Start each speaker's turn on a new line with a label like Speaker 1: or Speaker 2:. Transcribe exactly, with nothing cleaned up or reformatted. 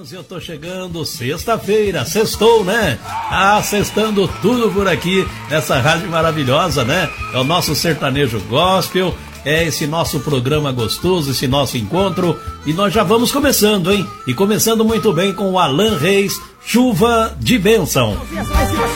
Speaker 1: onze, eu tô chegando, sexta-feira, sextou, né? Ah, sextando tudo por aqui, nessa rádio maravilhosa, né? É o nosso sertanejo gospel, é esse nosso programa gostoso, esse nosso encontro, e nós já vamos começando, hein? E começando muito bem com o Alan Reis, Chuva de Bênção.